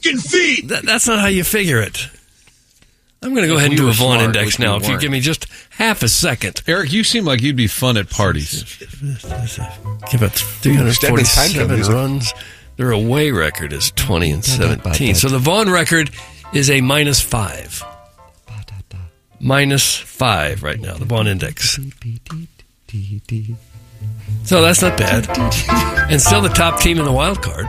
fucking feet. That's not how you figure it. I'm going to go ahead and do a Vaughn Index now, if you give me just half a second. Eric, you seem like you'd be fun at parties. Give it 347 runs. Their away record is 20-17. So the Vaughn record is a -5. -5 right now, the Vaughn Index. So that's not bad. And still the top team in the wild card.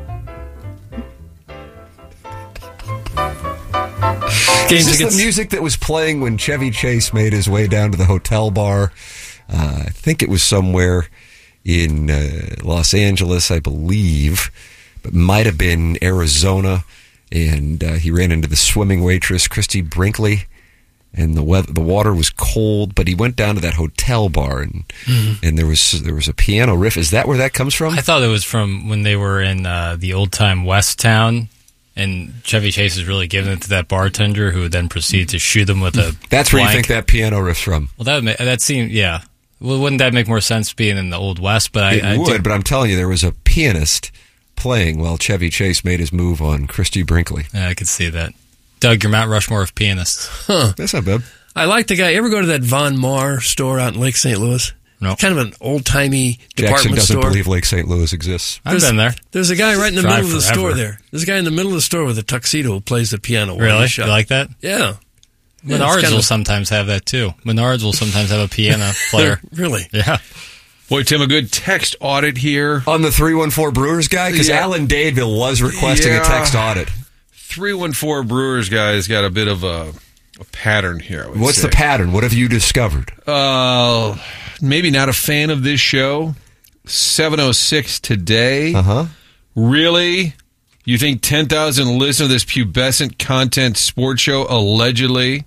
Is this the music that was playing when Chevy Chase made his way down to the hotel bar? I think it was somewhere in Los Angeles, I believe, but might have been Arizona. And he ran into the swimming waitress, Christy Brinkley, and the water was cold. But he went down to that hotel bar, and there was a piano riff. Is that where that comes from? I thought it was from when they were in the old time West Town. And Chevy Chase is really giving it to that bartender, who would then proceed to shoot him with a. That's where you think that piano riff's from. Well, that seemed, yeah. Well, wouldn't that make more sense being in the Old West? But it would. But I'm telling you, there was a pianist playing while Chevy Chase made his move on Christy Brinkley. Yeah, I could see that. Doug, your Mount Rushmore of pianists. Huh? That's not bad. I like the guy. You ever go to that Von Maur store out in Lake St. Louis? No. Kind of an old-timey department Jackson doesn't store. believe Lake St. Louis exists. I've been there. There's a guy right in the middle of the store there. There's a guy in the middle of the store with a tuxedo who plays the piano. Really? You like that? Yeah. Menards will sometimes have that, too. Menards will sometimes have a piano player. Really? Yeah. Boy, Tim, a good text audit here. On the 314 Brewers guy? Because Alan Dadeville was requesting a text audit. 314 Brewers guy's got a bit of a pattern here. What's the pattern? What have you discovered? Maybe not a fan of this show. 706 today. Really? You think 10,000 listen to this pubescent content sports show, allegedly?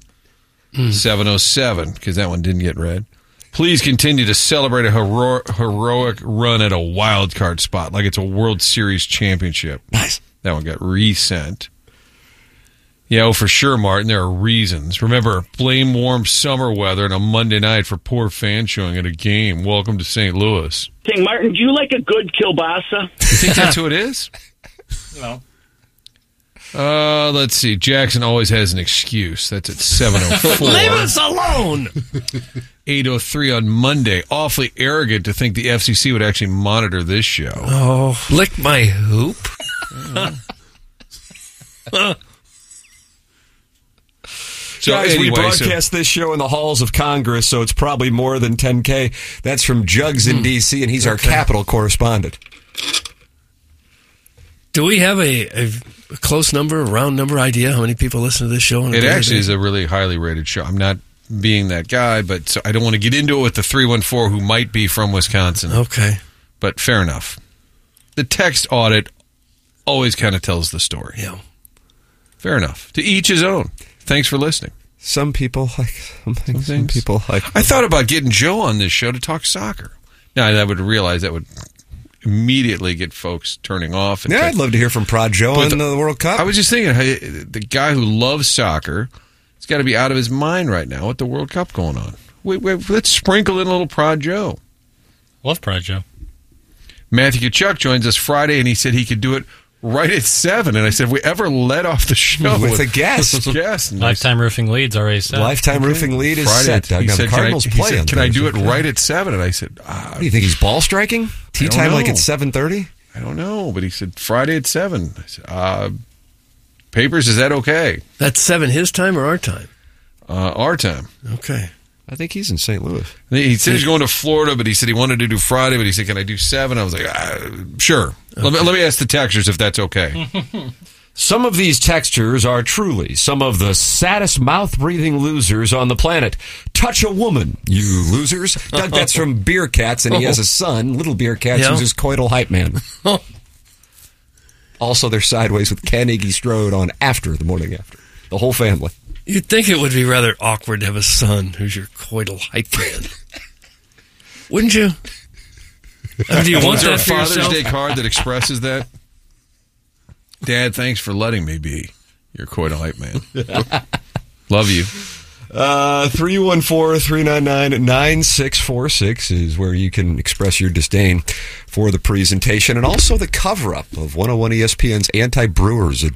707, because that one didn't get read. Please continue to celebrate a heroic run at a wild card spot, like it's a World Series championship. Nice. That one got resent. Yeah, for sure, Martin. There are reasons. Remember, blame warm summer weather on a Monday night for poor fan showing at a game. Welcome to St. Louis. Hey, Martin, do you like a good kielbasa? You think that's who it is? No. Let's see. Jackson always has an excuse. That's at 7:04. Leave us alone! 8:03 on Monday. Awfully arrogant to think the FCC would actually monitor this show. Oh, lick my hoop. So guys, anyway, we broadcast this show in the halls of Congress, so it's probably more than 10K. That's from Jugs in D.C., and he's our Capitol correspondent. Do we have a close number, a round number idea how many people listen to this show? It actually is a really highly rated show. I'm not being that guy, but so I don't want to get into it with the 314 who might be from Wisconsin. Okay. But fair enough. The text audit always kind of tells the story. Yeah. Fair enough. To each his own. Thanks for listening. Some people like something. Some people like. I thought about getting Joe on this show to talk soccer. Now, I would realize that would immediately get folks turning off. Yeah, I'd love to hear from Prod Joe in the World Cup. I was just thinking, hey, the guy who loves soccer, he's got to be out of his mind right now with the World Cup going on. Let's sprinkle in a little Prod Joe. Love Prod Joe. Matthew Kachuk joins us Friday, and he said he could do it right at 7. And I said, if we ever let off the show with a guest. Lifetime Roofing Lead's already set. Lifetime Roofing Lead is Friday, set. Doug. He said, Cardinals play can I do it right at 7? And I said, what do you think, he's ball striking? Tea time like at 7:30? I don't know, but he said Friday at 7. I said, Papers, is that okay? That's 7 his time or our time? Our time. Okay. I think he's in St. Louis. He said he's going to Florida, but he said he wanted to do Friday, but he said, can I do 7? I was like, sure. Okay. Let me ask the texters if that's okay. Some of these textures are truly some of the saddest mouth-breathing losers on the planet. Touch a woman, you losers. Doug, that's from Beer Cats, and he has a son, Little Beer Cats, who's his coital hype man. Also, they're sideways with Ken Iggy Strode on After the Morning After. The whole family. You'd think it would be rather awkward to have a son who's your coital hype man. Wouldn't you? Do you want there that a for Father's yourself? Day card that expresses that? Dad, thanks for letting me be your coital hype man. Love you. 314-399-9646 is where you can express your disdain for the presentation and also the cover-up of 101 ESPN's Anti-Brewers